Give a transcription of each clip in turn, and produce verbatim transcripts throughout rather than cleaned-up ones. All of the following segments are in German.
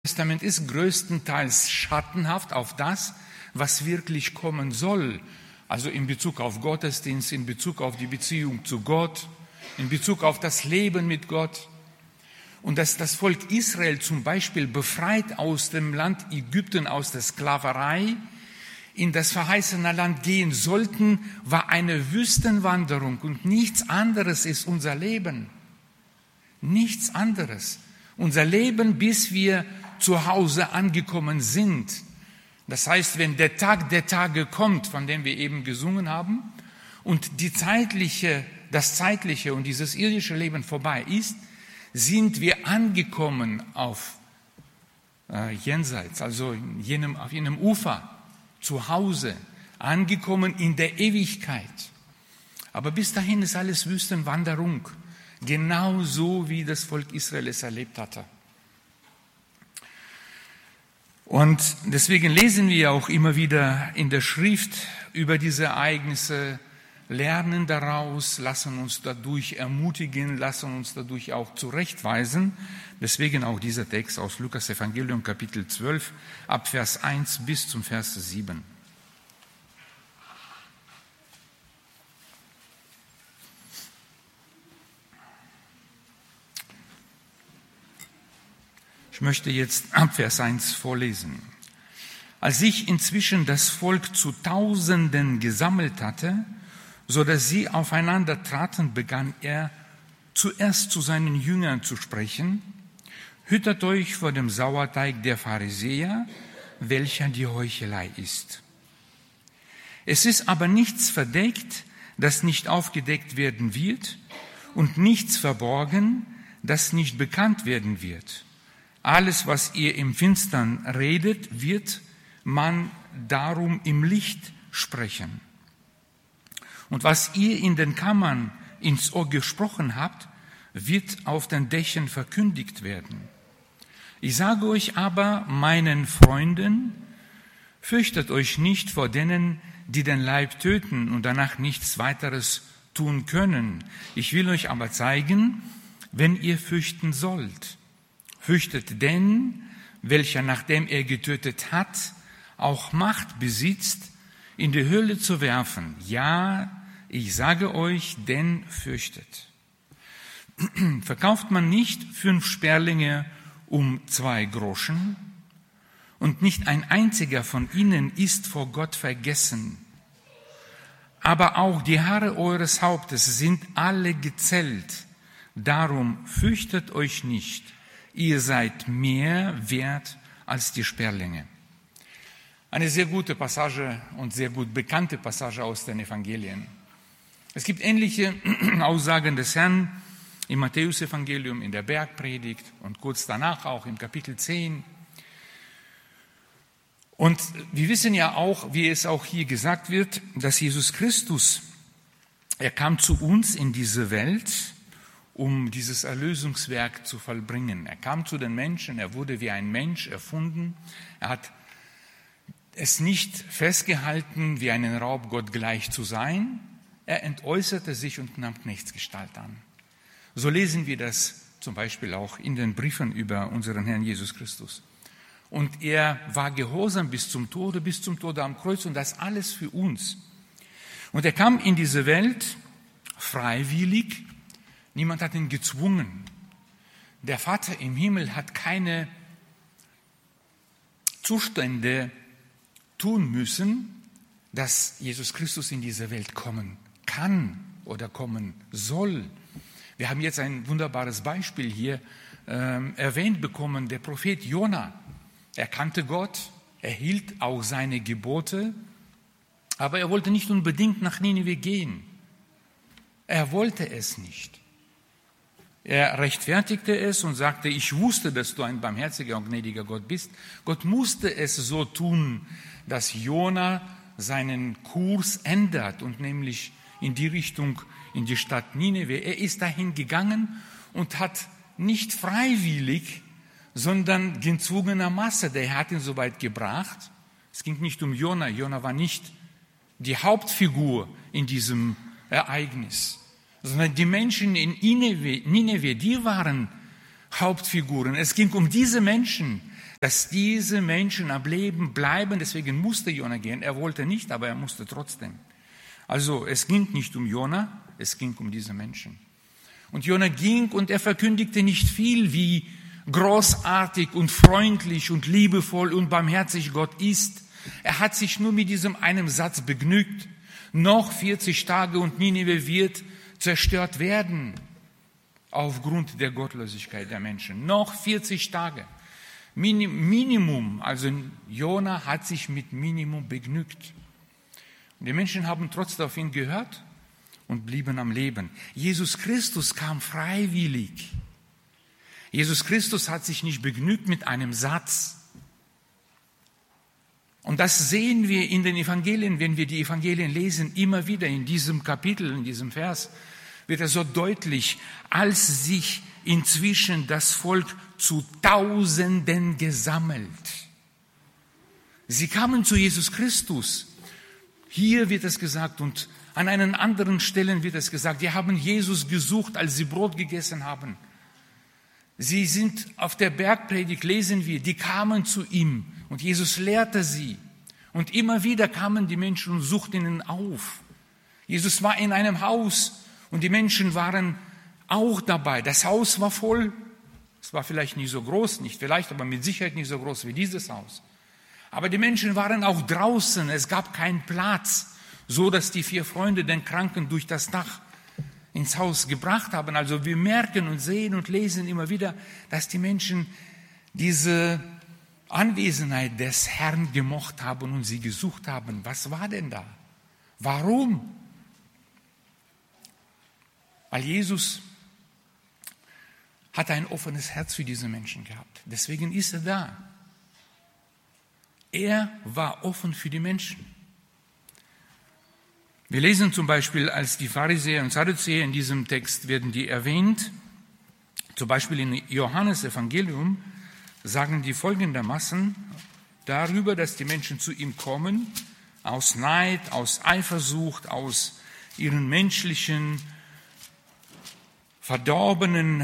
Testament ist größtenteils schattenhaft auf das, was wirklich kommen soll. Also in Bezug auf Gottesdienst, in Bezug auf die Beziehung zu Gott, in Bezug auf das Leben mit Gott. Und dass das Volk Israel zum Beispiel befreit aus dem Land Ägypten, aus der Sklaverei, in das verheißene Land gehen sollten, war eine Wüstenwanderung. Und nichts anderes ist unser Leben. Nichts anderes. Unser Leben, bis wir zu Hause angekommen sind. Das heißt, wenn der Tag der Tage kommt, von dem wir eben gesungen haben, und die zeitliche, das zeitliche und dieses irdische Leben vorbei ist, sind wir angekommen auf äh, jenseits, also in jenem, auf jenem Ufer, zu Hause, angekommen in der Ewigkeit. Aber bis dahin ist alles Wüstenwanderung, genauso wie das Volk Israel es erlebt hatte. Und deswegen lesen wir auch immer wieder in der Schrift über diese Ereignisse, lernen daraus, lassen uns dadurch ermutigen, lassen uns dadurch auch zurechtweisen. Deswegen auch dieser Text aus Lukas Evangelium Kapitel zwölf, ab Vers eins bis zum Vers sieben. Ich möchte jetzt ab Vers eins vorlesen. Als sich inzwischen das Volk zu Tausenden gesammelt hatte, so dass sie aufeinander traten, begann er zuerst zu seinen Jüngern zu sprechen: Hütet euch vor dem Sauerteig der Pharisäer, welcher die Heuchelei ist. Es ist aber nichts verdeckt, das nicht aufgedeckt werden wird, und nichts verborgen, das nicht bekannt werden wird. Alles, was ihr im Finstern redet, wird man darum im Licht sprechen. Und was ihr in den Kammern ins Ohr gesprochen habt, wird auf den Dächern verkündigt werden. Ich sage euch aber, meinen Freunden, fürchtet euch nicht vor denen, die den Leib töten und danach nichts weiteres tun können. Ich will euch aber zeigen, wenn ihr fürchten sollt. Fürchtet den, welcher, nachdem er getötet hat, auch Macht besitzt, in die Hölle zu werfen. Ja, ich sage euch, den fürchtet. Verkauft man nicht fünf Sperlinge um zwei Groschen? Und nicht ein einziger von ihnen ist vor Gott vergessen. Aber auch die Haare eures Hauptes sind alle gezählt. Darum fürchtet euch nicht. Ihr seid mehr wert als die Sperlinge. Eine sehr gute Passage und sehr gut bekannte Passage aus den Evangelien. Es gibt ähnliche Aussagen des Herrn im Matthäus-Evangelium, in der Bergpredigt und kurz danach auch im Kapitel zehn. Und wir wissen ja auch, wie es auch hier gesagt wird, dass Jesus Christus, er kam zu uns in diese Welt, um dieses Erlösungswerk zu vollbringen. Er kam zu den Menschen, er wurde wie ein Mensch erfunden. Er hat es nicht festgehalten, wie einen Raubgott gleich zu sein. Er entäußerte sich und nahm Knechtsgestalt an. So lesen wir das zum Beispiel auch in den Briefen über unseren Herrn Jesus Christus. Und er war gehorsam bis zum Tode, bis zum Tode am Kreuz, und das alles für uns. Und er kam in diese Welt freiwillig. Niemand hat ihn gezwungen. Der Vater im Himmel hat keine Zustände tun müssen, dass Jesus Christus in diese Welt kommen kann oder kommen soll. Wir haben jetzt ein wunderbares Beispiel hier äh, erwähnt bekommen, der Prophet Jona. Er kannte Gott, er hielt auch seine Gebote, aber er wollte nicht unbedingt nach Ninive gehen. Er wollte es nicht. Er rechtfertigte es und sagte, ich wusste, dass du ein barmherziger und gnädiger Gott bist. Gott musste es so tun, dass Jona seinen Kurs ändert und nämlich in die Richtung, in die Stadt Ninive. Er ist dahin gegangen und hat nicht freiwillig, sondern gezwungenermaßen, der hat ihn so weit gebracht. Es ging nicht um Jona. Jona war nicht die Hauptfigur in diesem Ereignis, sondern die Menschen in Nineve, Nineve, die waren Hauptfiguren. Es ging um diese Menschen, dass diese Menschen am Leben bleiben. Deswegen musste Jona gehen. Er wollte nicht, aber er musste trotzdem. Also es ging nicht um Jona, es ging um diese Menschen. Und Jona ging und er verkündigte nicht viel, wie großartig und freundlich und liebevoll und barmherzig Gott ist. Er hat sich nur mit diesem einen Satz begnügt. Noch vierzig Tage und Ninive wird zerstört werden aufgrund der Gottlosigkeit der Menschen. Noch vierzig Tage. Minimum, also Jona hat sich mit Minimum begnügt. Und die Menschen haben trotzdem auf ihn gehört und blieben am Leben. Jesus Christus kam freiwillig. Jesus Christus hat sich nicht begnügt mit einem Satz. Und das sehen wir in den Evangelien, wenn wir die Evangelien lesen, immer wieder in diesem Kapitel, in diesem Vers, wird es so deutlich, als sich inzwischen das Volk zu Tausenden gesammelt. Sie kamen zu Jesus Christus. Hier wird es gesagt und an einen anderen Stellen wird es gesagt, die haben Jesus gesucht, als sie Brot gegessen haben. Sie sind auf der Bergpredigt, lesen wir, die kamen zu ihm und Jesus lehrte sie. Und immer wieder kamen die Menschen und suchten ihn auf. Jesus war in einem Haus und die Menschen waren auch dabei. Das Haus war voll. Es war vielleicht nicht so groß, nicht vielleicht, aber mit Sicherheit nicht so groß wie dieses Haus. Aber die Menschen waren auch draußen. Es gab keinen Platz, so dass die vier Freunde den Kranken durch das Dach ins Haus gebracht haben. Also wir merken und sehen und lesen immer wieder, dass die Menschen diese Anwesenheit des Herrn gemocht haben und sie gesucht haben. Was war denn da? Warum? Weil Jesus hat ein offenes Herz für diese Menschen gehabt. Deswegen ist er da. Er war offen für die Menschen. Wir lesen zum Beispiel, als die Pharisäer und Sadduzäer in diesem Text werden die erwähnt, zum Beispiel in Johannes Evangelium, sagen die folgendermaßen darüber, dass die Menschen zu ihm kommen, aus Neid, aus Eifersucht, aus ihren menschlichen, verdorbenen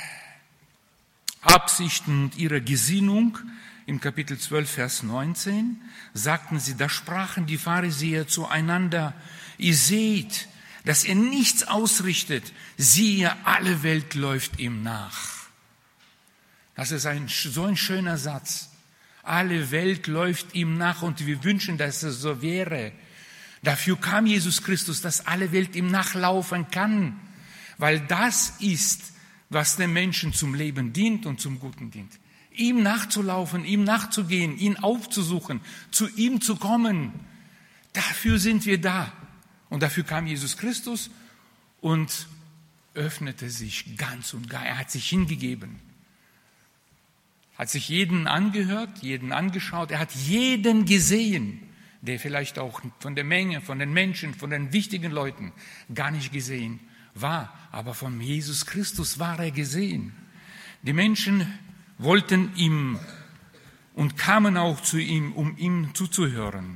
Absichten und ihrer Gesinnung. Im Kapitel zwölf, Vers neunzehn, sagten sie, da sprachen die Pharisäer zueinander, ihr seht, dass er nichts ausrichtet, siehe, alle Welt läuft ihm nach. Das ist ein, so ein schöner Satz. Alle Welt läuft ihm nach und wir wünschen, dass es so wäre. Dafür kam Jesus Christus, dass alle Welt ihm nachlaufen kann, weil das ist, was den Menschen zum Leben dient und zum Guten dient. Ihm nachzulaufen, ihm nachzugehen, ihn aufzusuchen, zu ihm zu kommen. Dafür sind wir da. Und dafür kam Jesus Christus und öffnete sich ganz und gar. Er hat sich hingegeben. Hat sich jeden angehört, jeden angeschaut. Er hat jeden gesehen, der vielleicht auch von der Menge, von den Menschen, von den wichtigen Leuten gar nicht gesehen war. Aber von Jesus Christus war er gesehen. Die Menschen wollten ihm und kamen auch zu ihm, um ihm zuzuhören.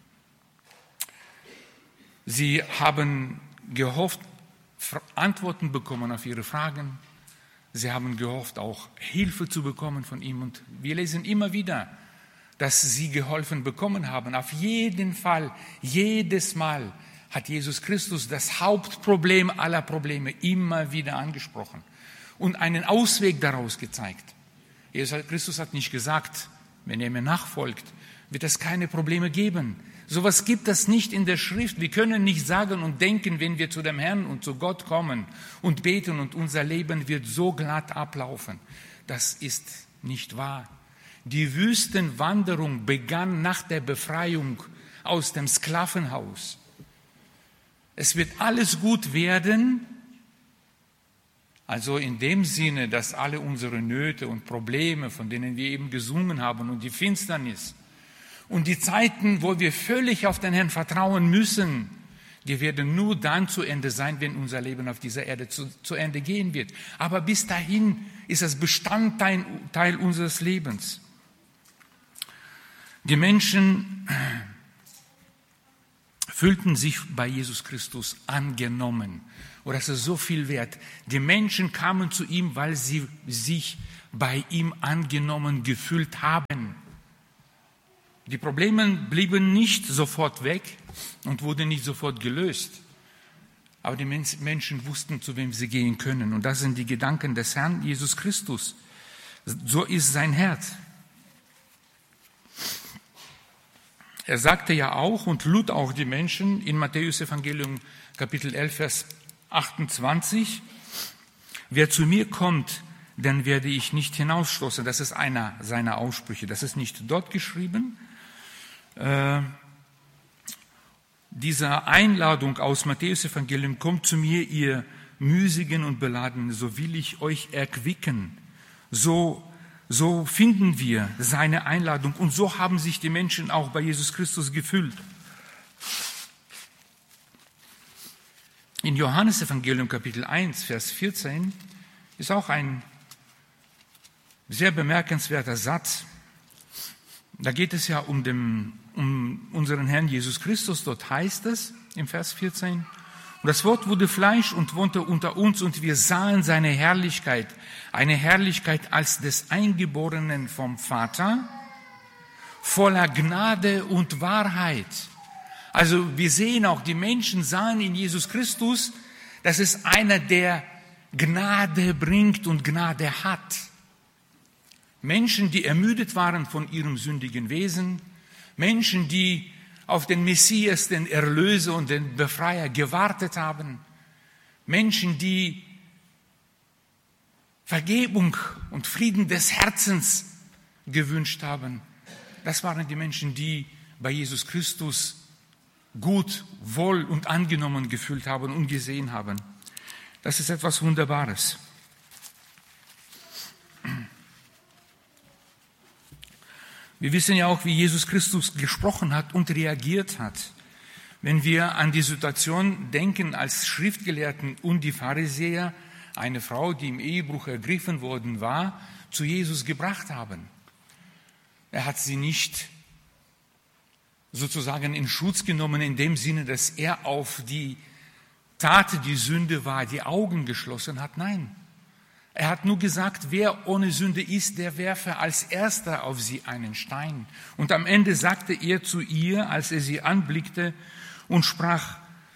Sie haben gehofft, Antworten bekommen auf ihre Fragen. Sie haben gehofft, auch Hilfe zu bekommen von ihm. Und wir lesen immer wieder, dass sie geholfen bekommen haben. Auf jeden Fall, jedes Mal hat Jesus Christus das Hauptproblem aller Probleme immer wieder angesprochen und einen Ausweg daraus gezeigt. Jesus Christus hat nicht gesagt, wenn ihr mir nachfolgt, wird es keine Probleme geben. Sowas gibt es nicht in der Schrift. Wir können nicht sagen und denken, wenn wir zu dem Herrn und zu Gott kommen und beten und unser Leben wird so glatt ablaufen. Das ist nicht wahr. Die Wüstenwanderung begann nach der Befreiung aus dem Sklavenhaus. Es wird alles gut werden, also in dem Sinne, dass alle unsere Nöte und Probleme, von denen wir eben gesungen haben, und die Finsternis und die Zeiten, wo wir völlig auf den Herrn vertrauen müssen, die werden nur dann zu Ende sein, wenn unser Leben auf dieser Erde zu, zu Ende gehen wird. Aber bis dahin ist es Bestandteil Teil unseres Lebens. Die Menschen fühlten sich bei Jesus Christus angenommen. Oder es ist so viel wert. Die Menschen kamen zu ihm, weil sie sich bei ihm angenommen gefühlt haben. Die Probleme blieben nicht sofort weg und wurden nicht sofort gelöst. Aber die Menschen wussten, zu wem sie gehen können. Und das sind die Gedanken des Herrn Jesus Christus. So ist sein Herz. Er sagte ja auch und lud auch die Menschen in Matthäus Evangelium Kapitel elf, Vers achtundzwanzig. Wer zu mir kommt, den werde ich nicht hinausstoßen. Das ist einer seiner Aussprüche. Das ist nicht dort geschrieben. Äh, Diese Einladung aus Matthäus Evangelium, kommt zu mir, ihr mühsigen und beladenen, so will ich euch erquicken. So, so finden wir seine Einladung und so haben sich die Menschen auch bei Jesus Christus gefühlt. In Johannes Evangelium Kapitel eins, Vers vierzehn ist auch ein sehr bemerkenswerter Satz. Da geht es ja um, den, um unseren Herrn Jesus Christus. Dort heißt es im Vers vierzehn, und das Wort wurde Fleisch und wohnte unter uns und wir sahen seine Herrlichkeit, eine Herrlichkeit als des Eingeborenen vom Vater, voller Gnade und Wahrheit. Also wir sehen auch, die Menschen sahen in Jesus Christus, das ist einer, der Gnade bringt und Gnade hat. Menschen, die ermüdet waren von ihrem sündigen Wesen, Menschen, die auf den Messias, den Erlöser und den Befreier gewartet haben, Menschen, die Vergebung und Frieden des Herzens gewünscht haben. Das waren die Menschen, die bei Jesus Christus gut, wohl und angenommen gefühlt haben und gesehen haben. Das ist etwas Wunderbares. Wir wissen ja auch, wie Jesus Christus gesprochen hat und reagiert hat. Wenn wir an die Situation denken als Schriftgelehrten und die Pharisäer, eine Frau, die im Ehebruch ergriffen worden war, zu Jesus gebracht haben. Er hat sie nicht sozusagen in Schutz genommen, in dem Sinne, dass er auf die Tat, die Sünde war, die Augen geschlossen hat. Nein. Er hat nur gesagt, wer ohne Sünde ist, der werfe als Erster auf sie einen Stein. Und am Ende sagte er zu ihr, als er sie anblickte und sprach,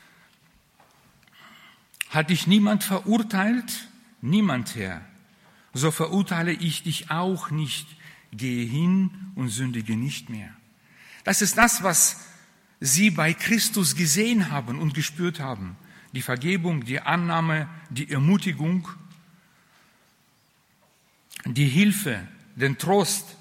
hat dich niemand verurteilt? Niemand, Herr. So verurteile ich dich auch nicht. Gehe hin und sündige nicht mehr. Das ist das, was sie bei Christus gesehen haben und gespürt haben. Die Vergebung, die Annahme, die Ermutigung, die Hilfe, den Trost.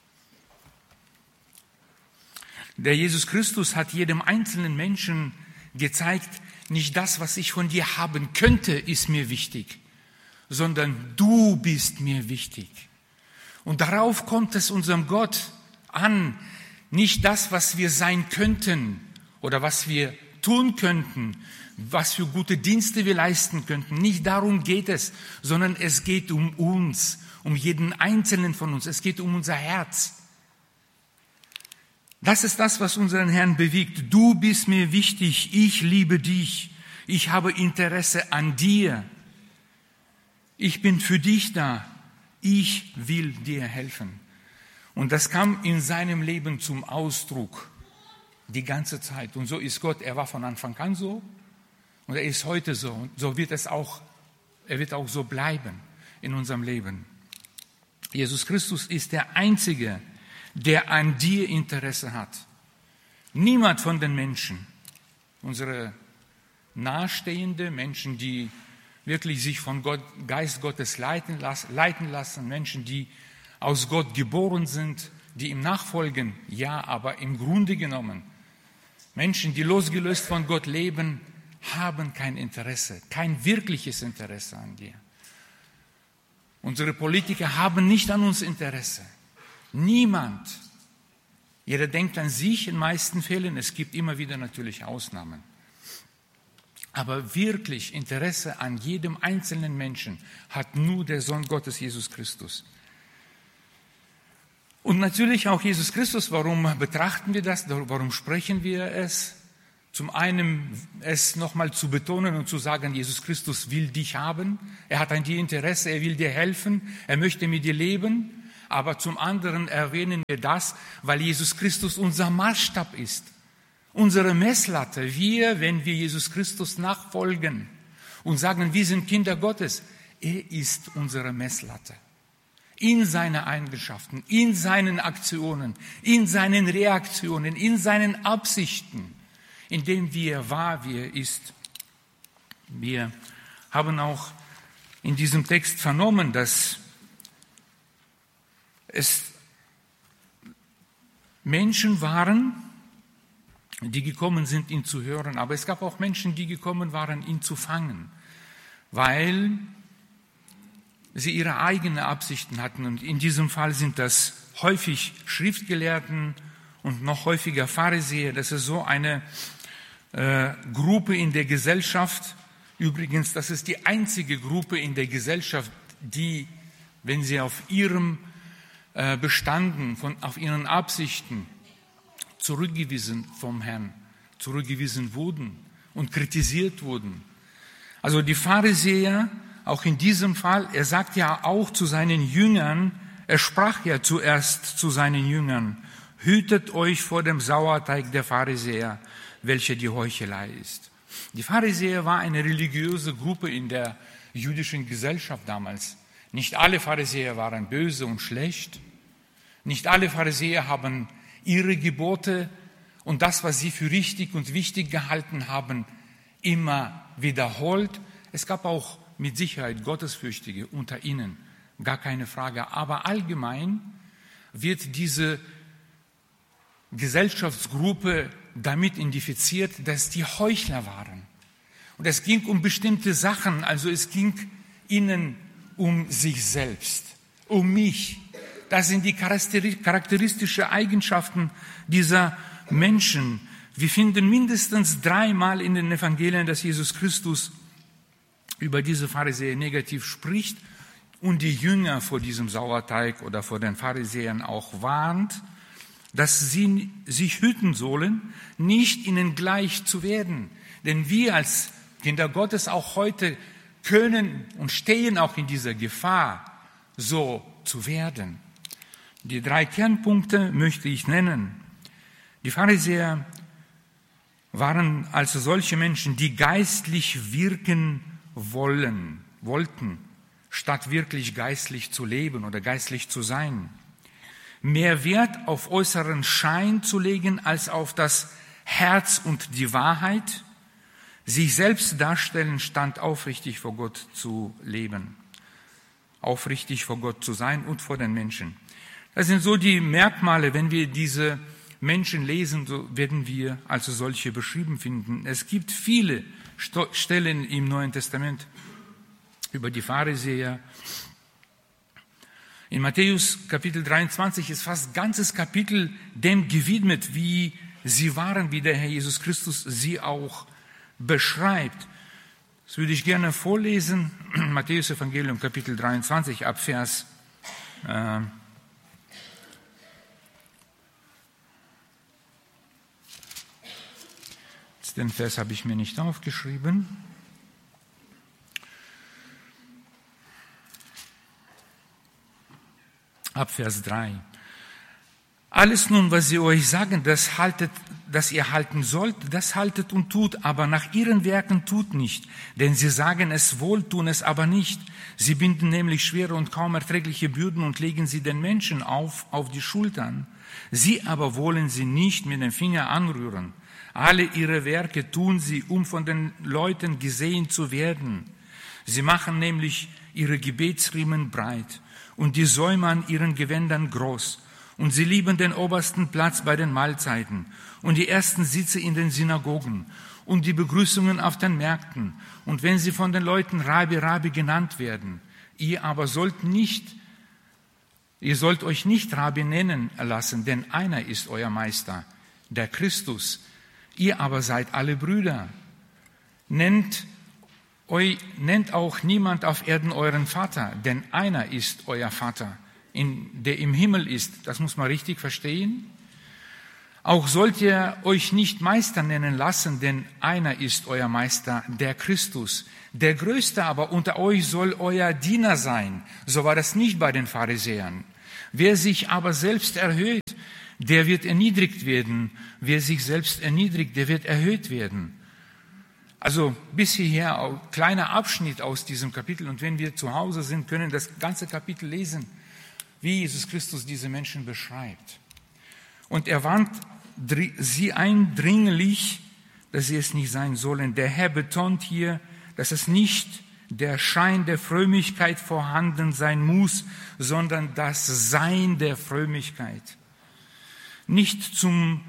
Der Jesus Christus hat jedem einzelnen Menschen gezeigt, nicht das, was ich von dir haben könnte, ist mir wichtig, sondern du bist mir wichtig. Und darauf kommt es unserem Gott an, nicht das, was wir sein könnten oder was wir tun könnten, was für gute Dienste wir leisten könnten. Nicht darum geht es, sondern es geht um uns, um jeden Einzelnen von uns. Es geht um unser Herz. Das ist das, was unseren Herrn bewegt. Du bist mir wichtig, ich liebe dich, ich habe Interesse an dir. Ich bin für dich da, ich will dir helfen. Und das kam in seinem Leben zum Ausdruck die ganze Zeit. Und so ist Gott, er war von Anfang an so und er ist heute so. Und so wird es auch, er wird auch so bleiben in unserem Leben. Jesus Christus ist der Einzige, der an dir Interesse hat. Niemand von den Menschen, unsere nahestehende Menschen, die wirklich sich von Gott, Geist Gottes leiten lassen, Menschen, die aus Gott geboren sind, die ihm nachfolgen, ja, aber im Grunde genommen, Menschen, die losgelöst von Gott leben, haben kein Interesse, kein wirkliches Interesse an dir. Unsere Politiker haben nicht an uns Interesse. Niemand. Jeder denkt an sich in meisten Fällen. Es gibt immer wieder natürlich Ausnahmen. Aber wirklich Interesse an jedem einzelnen Menschen hat nur der Sohn Gottes, Jesus Christus. Und natürlich auch Jesus Christus. Warum betrachten wir das? Warum sprechen wir es? Zum einen es nochmal zu betonen und zu sagen, Jesus Christus will dich haben, er hat an dir Interesse, er will dir helfen, er möchte mit dir leben. Aber zum anderen erwähnen wir das, weil Jesus Christus unser Maßstab ist, unsere Messlatte. Wir, wenn wir Jesus Christus nachfolgen und sagen, wir sind Kinder Gottes, er ist unsere Messlatte. In seinen Eigenschaften, in seinen Aktionen, in seinen Reaktionen, in seinen Absichten, in dem wie er war, wie er ist. Wir haben auch in diesem Text vernommen, dass es Menschen waren, die gekommen sind, ihn zu hören, aber es gab auch Menschen, die gekommen waren, ihn zu fangen, weil sie ihre eigenen Absichten hatten. Und in diesem Fall sind das häufig Schriftgelehrten und noch häufiger Pharisäer. Das ist so eine äh, Gruppe in der Gesellschaft. Übrigens, das ist die einzige Gruppe in der Gesellschaft, die, wenn sie auf ihrem bestanden, von, auf ihren Absichten zurückgewiesen vom Herrn, zurückgewiesen wurden und kritisiert wurden. Also die Pharisäer, auch in diesem Fall, er sagt ja auch zu seinen Jüngern, er sprach ja zuerst zu seinen Jüngern, hütet euch vor dem Sauerteig der Pharisäer, welcher die Heuchelei ist. Die Pharisäer war eine religiöse Gruppe in der jüdischen Gesellschaft damals. Nicht alle Pharisäer waren böse und schlecht. Nicht alle Pharisäer haben ihre Gebote und das, was sie für richtig und wichtig gehalten haben, immer wiederholt. Es gab auch mit Sicherheit Gottesfürchtige unter ihnen, gar keine Frage. Aber allgemein wird diese Gesellschaftsgruppe damit identifiziert, dass die Heuchler waren. Und es ging um bestimmte Sachen, also es ging ihnen um sich selbst, um mich. Das sind die charakteristischen Eigenschaften dieser Menschen. Wir finden mindestens dreimal in den Evangelien, dass Jesus Christus über diese Pharisäer negativ spricht und die Jünger vor diesem Sauerteig oder vor den Pharisäern auch warnt, dass sie sich hüten sollen, nicht ihnen gleich zu werden. Denn wir als Kinder Gottes auch heute können und stehen auch in dieser Gefahr, so zu werden. Die drei Kernpunkte möchte ich nennen. Die Pharisäer waren also solche Menschen, die geistlich wirken wollen, wollten, statt wirklich geistlich zu leben oder geistlich zu sein. Mehr Wert auf äußeren Schein zu legen als auf das Herz und die Wahrheit, sich selbst darstellen, stand aufrichtig vor Gott zu leben, aufrichtig vor Gott zu sein und vor den Menschen. Das sind so die Merkmale, wenn wir diese Menschen lesen, so werden wir also solche beschrieben finden. Es gibt viele Stellen im Neuen Testament über die Pharisäer. In Matthäus Kapitel dreiundzwanzig ist fast ein ganzes Kapitel dem gewidmet, wie sie waren, wie der Herr Jesus Christus sie auch beschreibt. Das würde ich gerne vorlesen. Matthäus Evangelium Kapitel dreiundzwanzig ab Vers äh, den Vers habe ich mir nicht aufgeschrieben. Ab Vers drei. Alles nun, was sie euch sagen, das haltet, das ihr halten sollt, das haltet und tut, aber nach ihren Werken tut nicht. Denn sie sagen es wohl, tun es aber nicht. Sie binden nämlich schwere und kaum erträgliche Bürden und legen sie den Menschen auf, auf die Schultern. Sie aber wollen sie nicht mit dem Finger anrühren. Alle ihre Werke tun sie, um von den Leuten gesehen zu werden. Sie machen nämlich ihre Gebetsriemen breit und die Säume an ihren Gewändern groß. Und sie lieben den obersten Platz bei den Mahlzeiten und die ersten Sitze in den Synagogen und die Begrüßungen auf den Märkten. Und wenn sie von den Leuten Rabbi, Rabbi genannt werden, ihr aber sollt nicht, ihr sollt euch nicht Rabbi nennen lassen, denn einer ist euer Meister, der Christus. Ihr aber seid alle Brüder. Nennt, euch, nennt auch niemand auf Erden euren Vater, denn einer ist euer Vater, in, der im Himmel ist. Das muss man richtig verstehen. Auch sollt ihr euch nicht Meister nennen lassen, denn einer ist euer Meister, der Christus. Der Größte aber unter euch soll euer Diener sein. So war das nicht bei den Pharisäern. Wer sich aber selbst erhöht, der wird erniedrigt werden. Wer sich selbst erniedrigt, der wird erhöht werden. Also bis hierher ein kleiner Abschnitt aus diesem Kapitel. Und wenn wir zu Hause sind, können das ganze Kapitel lesen, wie Jesus Christus diese Menschen beschreibt. Und er warnt sie eindringlich, dass sie es nicht sein sollen. Der Herr betont hier, dass es nicht der Schein der Frömmigkeit vorhanden sein muss, sondern das Sein der Frömmigkeit. Nicht zum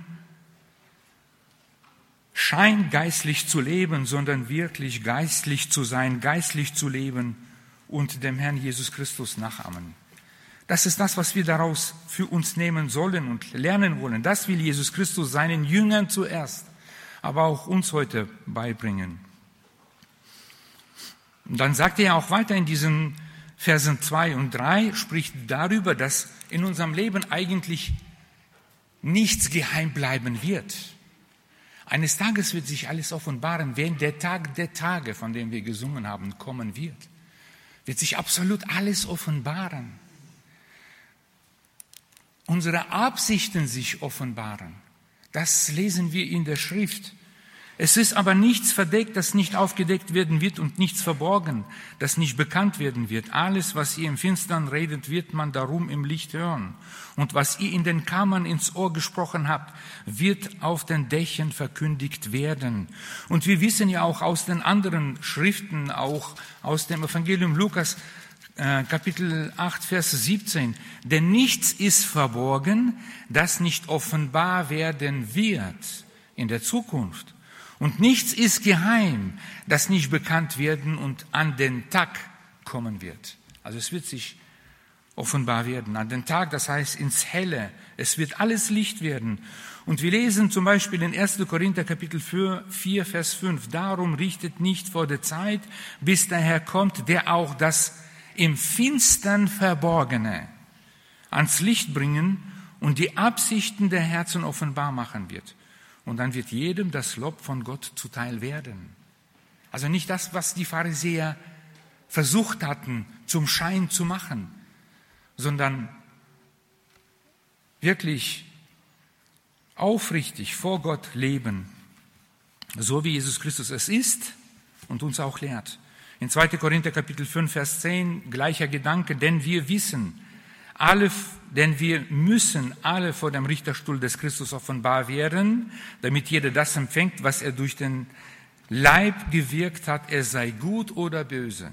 Schein geistlich zu leben, sondern wirklich geistlich zu sein, geistlich zu leben und dem Herrn Jesus Christus nachahmen. Das ist das, was wir daraus für uns nehmen sollen und lernen wollen. Das will Jesus Christus seinen Jüngern zuerst, aber auch uns heute beibringen. Und dann sagt er auch weiter in diesen Versen zwei und drei, spricht darüber, dass in unserem Leben eigentlich nichts geheim bleiben wird. Eines Tages wird sich alles offenbaren, wenn der Tag der Tage, von dem wir gesungen haben, kommen wird. Wird sich absolut alles offenbaren. Unsere Absichten sich offenbaren. Das lesen wir in der Schrift. Es ist aber nichts verdeckt, das nicht aufgedeckt werden wird und nichts verborgen, das nicht bekannt werden wird. Alles, was ihr im Finstern redet, wird man darum im Licht hören. Und was ihr in den Kammern ins Ohr gesprochen habt, wird auf den Dächern verkündigt werden. Und wir wissen ja auch aus den anderen Schriften, auch aus dem Evangelium Lukas, äh, Kapitel acht, Vers siebzehn, denn nichts ist verborgen, das nicht offenbar werden wird in der Zukunft. Und nichts ist geheim, das nicht bekannt werden und an den Tag kommen wird. Also es wird sich offenbar werden. An den Tag, das heißt ins Helle. Es wird alles Licht werden. Und wir lesen zum Beispiel in erster Korinther Kapitel vier, Vers fünf. Darum richtet nicht vor der Zeit, bis der Herr kommt, der auch das im Finstern Verborgene ans Licht bringen und die Absichten der Herzen offenbar machen wird. Und dann wird jedem das Lob von Gott zuteil werden. Also nicht das, was die Pharisäer versucht hatten, zum Schein zu machen, sondern wirklich aufrichtig vor Gott leben, so wie Jesus Christus es ist und uns auch lehrt. In zweiter Korinther Kapitel fünf, Vers zehn, gleicher Gedanke, denn wir wissen, alle, denn wir müssen alle vor dem Richterstuhl des Christus offenbar werden, damit jeder das empfängt, was er durch den Leib gewirkt hat, er sei gut oder böse.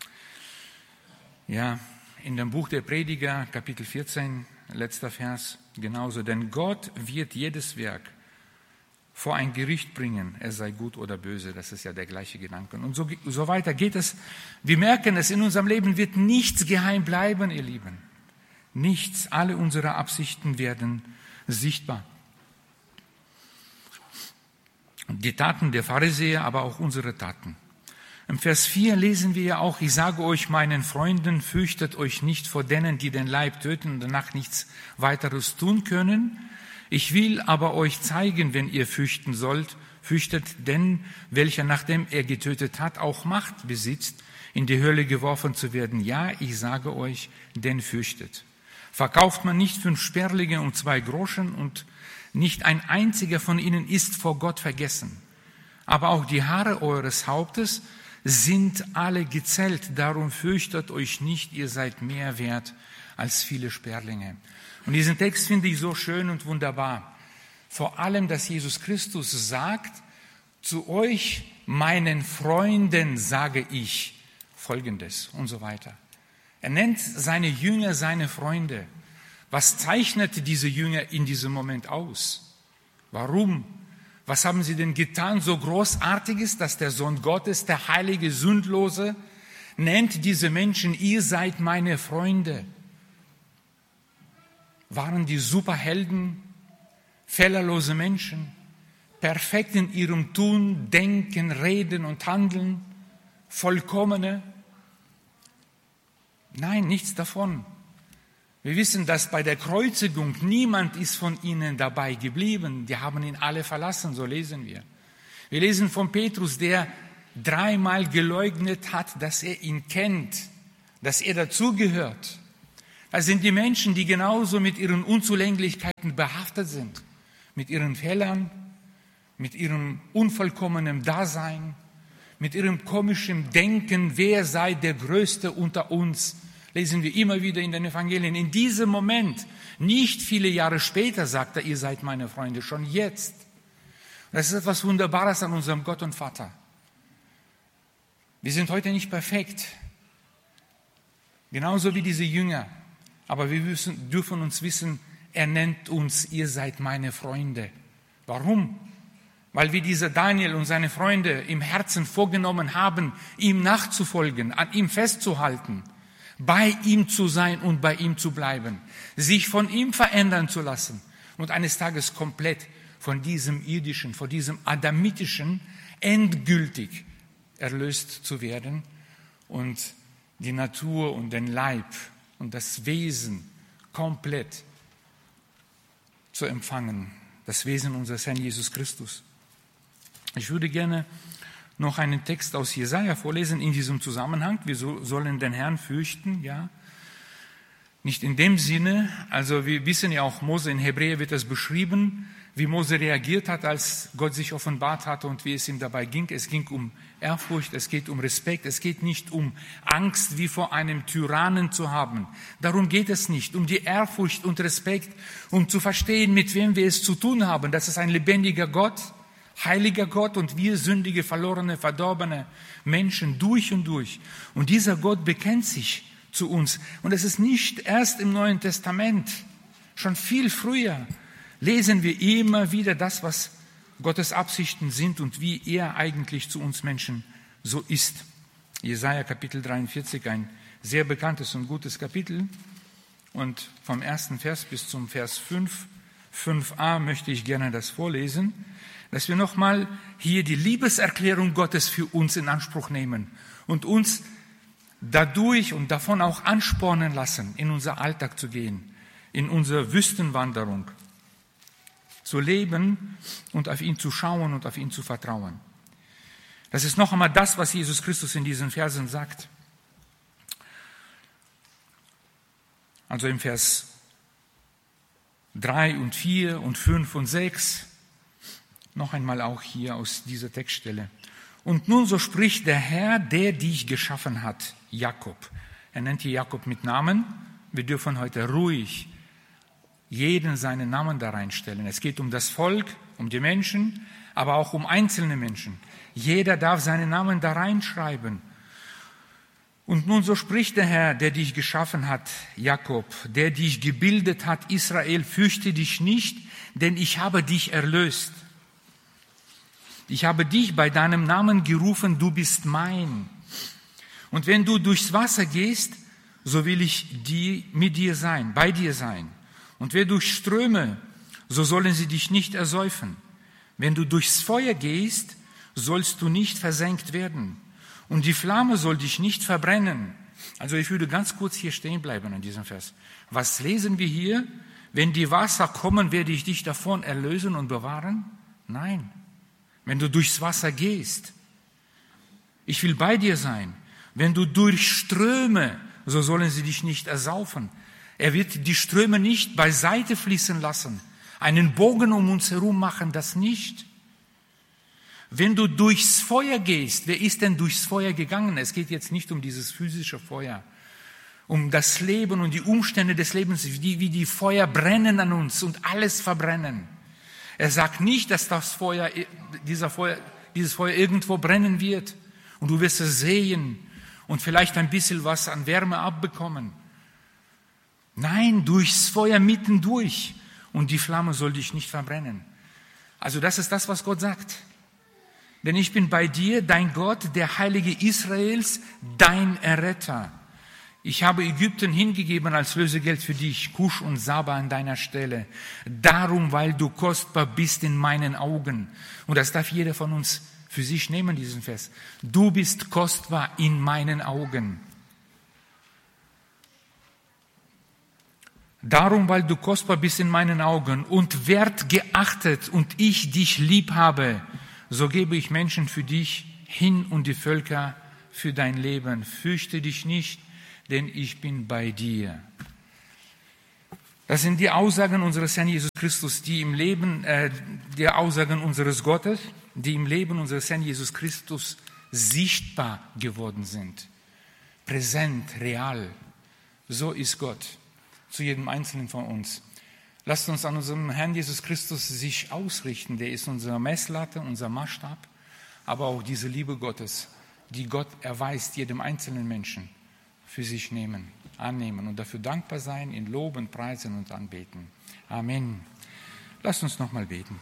Ja, in dem Buch der Prediger, Kapitel vierzehn, letzter Vers, genauso. Denn Gott wird jedes Werk vor ein Gericht bringen, er sei gut oder böse. Das ist ja der gleiche Gedanke. Und so, so weiter geht es. Wir merken es, in unserem Leben wird nichts geheim bleiben, ihr Lieben. Nichts, alle unsere Absichten werden sichtbar. Die Taten der Pharisäer, aber auch unsere Taten. Im Vers vier lesen wir ja auch, ich sage euch, meinen Freunden, fürchtet euch nicht vor denen, die den Leib töten und danach nichts weiteres tun können. Ich will aber euch zeigen, wenn ihr fürchten sollt, fürchtet den, welcher nachdem er getötet hat, auch Macht besitzt, in die Hölle geworfen zu werden. Ja, ich sage euch, den fürchtet. Verkauft man nicht fünf Sperlinge um zwei Groschen und nicht ein einziger von ihnen ist vor Gott vergessen. Aber auch die Haare eures Hauptes sind alle gezählt, darum fürchtet euch nicht, ihr seid mehr wert als viele Sperlinge. Und diesen Text finde ich so schön und wunderbar. Vor allem, dass Jesus Christus sagt, zu euch, meinen Freunden, sage ich Folgendes und so weiter. Er nennt seine Jünger seine Freunde. Was zeichnet diese Jünger in diesem Moment aus? Warum? Was haben sie denn getan, so Großartiges, dass der Sohn Gottes, der heilige Sündlose, nennt diese Menschen, ihr seid meine Freunde? Waren die Superhelden, fehlerlose Menschen, perfekt in ihrem Tun, Denken, Reden und Handeln, vollkommene? Nein, nichts davon. Wir wissen, dass bei der Kreuzigung niemand ist von ihnen dabei geblieben. Die haben ihn alle verlassen, so lesen wir. Wir lesen von Petrus, der dreimal geleugnet hat, dass er ihn kennt, dass er dazugehört. Das sind die Menschen, die genauso mit ihren Unzulänglichkeiten behaftet sind, mit ihren Fehlern, mit ihrem unvollkommenen Dasein, mit ihrem komischen Denken, wer sei der Größte unter uns, lesen wir immer wieder in den Evangelien. In diesem Moment, nicht viele Jahre später, sagt er, ihr seid meine Freunde, schon jetzt. Das ist etwas Wunderbares an unserem Gott und Vater. Wir sind heute nicht perfekt, genauso wie diese Jünger, aber wir müssen, dürfen uns wissen, er nennt uns, ihr seid meine Freunde. Warum? Weil wir dieser Daniel und seine Freunde im Herzen vorgenommen haben, ihm nachzufolgen, an ihm festzuhalten, bei ihm zu sein und bei ihm zu bleiben, sich von ihm verändern zu lassen und eines Tages komplett von diesem irdischen, von diesem adamitischen endgültig erlöst zu werden und die Natur und den Leib und das Wesen komplett zu empfangen, das Wesen unseres Herrn Jesus Christus. Ich würde gerne noch einen Text aus Jesaja vorlesen in diesem Zusammenhang. Wir sollen den Herrn fürchten, ja. Nicht in dem Sinne, also wir wissen ja auch, Mose in Hebräer wird das beschrieben, wie Mose reagiert hat, als Gott sich offenbart hatte und wie es ihm dabei ging. Es ging um Ehrfurcht, es geht um Respekt, es geht nicht um Angst wie vor einem Tyrannen zu haben. Darum geht es nicht, um die Ehrfurcht und Respekt, um zu verstehen, mit wem wir es zu tun haben. Das ist ein lebendiger Gott, heiliger Gott und wir sündige, verlorene, verdorbene Menschen durch und durch. Und dieser Gott bekennt sich zu uns. Und es ist nicht erst im Neuen Testament, schon viel früher lesen wir immer wieder das, was Gottes Absichten sind und wie er eigentlich zu uns Menschen so ist. Jesaja Kapitel dreiundvierzig, ein sehr bekanntes und gutes Kapitel. Und vom ersten Vers bis zum Vers fünf, fünf a möchte ich gerne das vorlesen, dass wir nochmal hier die Liebeserklärung Gottes für uns in Anspruch nehmen und uns dadurch und davon auch anspornen lassen, in unser Alltag zu gehen, in unsere Wüstenwanderung zu leben und auf ihn zu schauen und auf ihn zu vertrauen. Das ist noch einmal das, was Jesus Christus in diesen Versen sagt. Also im Vers drei und vier und fünf und sechs, noch einmal auch hier aus dieser Textstelle. Und nun so spricht der Herr, der dich geschaffen hat, Jakob. Er nennt hier Jakob mit Namen. Wir dürfen heute ruhig jeden seinen Namen da reinstellen. Es geht um das Volk, um die Menschen, aber auch um einzelne Menschen. Jeder darf seinen Namen da reinschreiben. Und nun so spricht der Herr, der dich geschaffen hat, Jakob, der dich gebildet hat, Israel, fürchte dich nicht, denn ich habe dich erlöst. Ich habe dich bei deinem Namen gerufen, du bist mein. Und wenn du durchs Wasser gehst, so will ich die, mit dir sein, bei dir sein. Und wer durch Ströme, so sollen sie dich nicht ersäufen. Wenn du durchs Feuer gehst, sollst du nicht versenkt werden. Und die Flamme soll dich nicht verbrennen. Also ich würde ganz kurz hier stehen bleiben an diesem Vers. Was lesen wir hier? Wenn die Wasser kommen, werde ich dich davon erlösen und bewahren? Nein. Wenn du durchs Wasser gehst, ich will bei dir sein. Wenn du durch Ströme, so sollen sie dich nicht ersaufen. Er wird die Ströme nicht beiseite fließen lassen, einen Bogen um uns herum machen, das nicht. Wenn du durchs Feuer gehst, wer ist denn durchs Feuer gegangen? Es geht jetzt nicht um dieses physische Feuer, um das Leben und die Umstände des Lebens, wie, wie die Feuer brennen an uns und alles verbrennen. Er sagt nicht, dass das Feuer, dieser Feuer, dieses Feuer irgendwo brennen wird und du wirst es sehen und vielleicht ein bisschen was an Wärme abbekommen. Nein, durchs Feuer mittendurch und die Flamme soll dich nicht verbrennen. Also das ist das, was Gott sagt. Denn ich bin bei dir, dein Gott, der Heilige Israels, dein Erretter. Ich habe Ägypten hingegeben als Lösegeld für dich, Kusch und Saba an deiner Stelle. Darum, weil du kostbar bist in meinen Augen. Und das darf jeder von uns für sich nehmen, diesen Vers. Du bist kostbar in meinen Augen. Darum, weil du kostbar bist in meinen Augen und wertgeachtet und ich dich lieb habe, so gebe ich Menschen für dich hin und die Völker für dein Leben. Fürchte dich nicht, denn ich bin bei dir. Das sind die Aussagen unseres Herrn Jesus Christus, die im Leben, äh, die Aussagen unseres Gottes, die im Leben unseres Herrn Jesus Christus sichtbar geworden sind. Präsent, real. So ist Gott zu jedem Einzelnen von uns. Lasst uns an unserem Herrn Jesus Christus sich ausrichten. Der ist unsere Messlatte, unser Maßstab, aber auch diese Liebe Gottes, die Gott erweist jedem einzelnen Menschen, für sich nehmen, annehmen und dafür dankbar sein, ihn loben, preisen und anbeten. Amen. Lasst uns nochmal beten.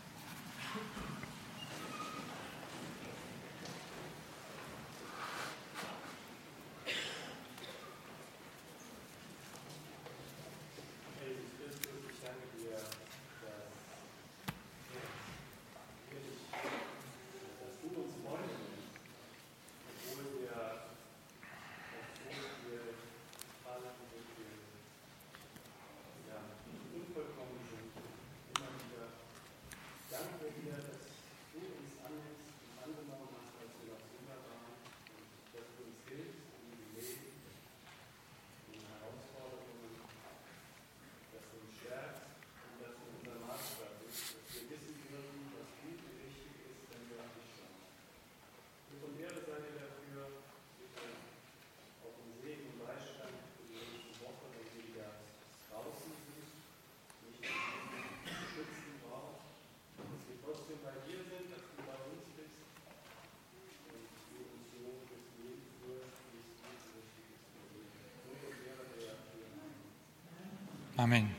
Amen.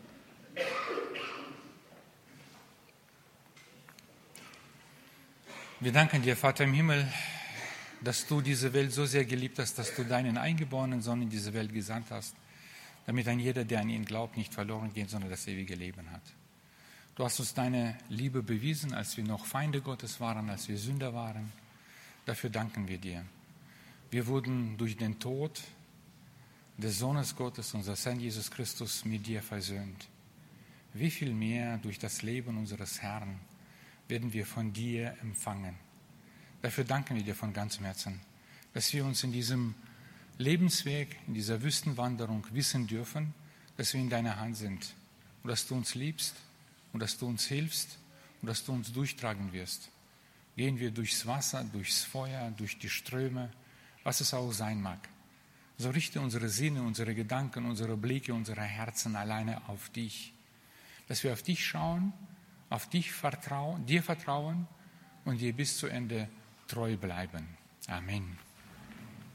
Wir danken dir, Vater im Himmel, dass du diese Welt so sehr geliebt hast, dass du deinen eingeborenen Sohn in diese Welt gesandt hast, damit ein jeder, der an ihn glaubt, nicht verloren geht, sondern das ewige Leben hat. Du hast uns deine Liebe bewiesen, als wir noch Feinde Gottes waren, als wir Sünder waren. Dafür danken wir dir. Wir wurden durch den Tod des Sohnes Gottes, unseres Herrn Jesus Christus, mit dir versöhnt. Wie viel mehr durch das Leben unseres Herrn werden wir von dir empfangen. Dafür danken wir dir von ganzem Herzen, dass wir uns in diesem Lebensweg, in dieser Wüstenwanderung wissen dürfen, dass wir in deiner Hand sind und dass du uns liebst und dass du uns hilfst und dass du uns durchtragen wirst. Gehen wir durchs Wasser, durchs Feuer, durch die Ströme, was es auch sein mag. So richte unsere Sinne, unsere Gedanken, unsere Blicke, unsere Herzen alleine auf dich. Dass wir auf dich schauen, auf dich vertrauen, dir vertrauen und dir bis zu Ende treu bleiben. Amen.